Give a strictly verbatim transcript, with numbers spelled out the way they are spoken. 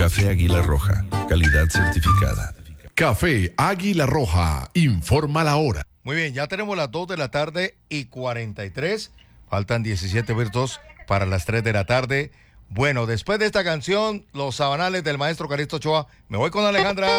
Café Águila Roja, calidad certificada. Café Águila Roja, informa la hora. Muy bien, ya tenemos las dos de la tarde y cuarenta y tres. Faltan diecisiete minutos para las tres de la tarde. Bueno, después de esta canción, Los Sabanales del maestro Calixto Ochoa, me voy con Alejandra.